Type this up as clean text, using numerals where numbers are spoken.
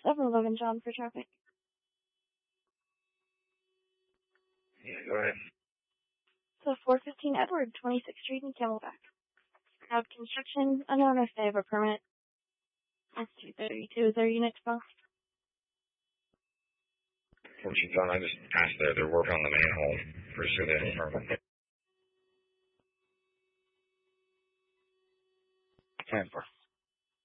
7-Eleven, John, for traffic. Yeah, go ahead. So 415 Edward, 26th Street in Camelback. Crowd construction, unknown if they have a permit. It's 232. Is there a unit to box? 14 John, I just passed there. They're working on the manhole. Pretty sure they have a permit. 10-4.